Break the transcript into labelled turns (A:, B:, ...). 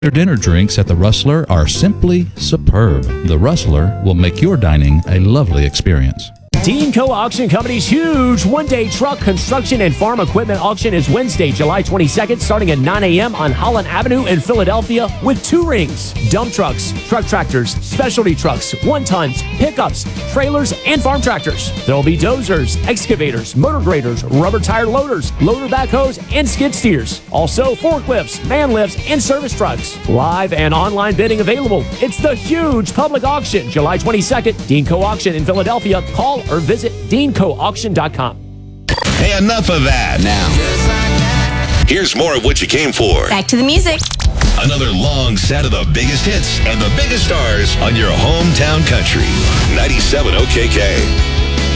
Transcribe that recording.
A: Their dinner drinks at the Rustler are simply superb. The Rustler will make your dining a lovely experience.
B: Deanco Auction Company's huge one-day truck, construction, and farm equipment auction is Wednesday, July 22nd, starting at 9 a.m. on Holland Avenue in Philadelphia with 2 rings. Dump trucks, truck tractors, specialty trucks, one-tons, pickups, trailers, and farm tractors. There will be dozers, excavators, motor graders, rubber tire loaders, loader backhoes, and skid steers. Also, forklifts, man lifts, and service trucks. Live and online bidding available. It's the huge public auction, July 22nd, Deanco Auction in Philadelphia. Call or visit DeancoAuction.com.
C: Hey, enough of that. Now, here's more of what you came for.
D: Back to the music.
C: Another long set of the biggest hits and the biggest stars on your hometown country. 97 OKK.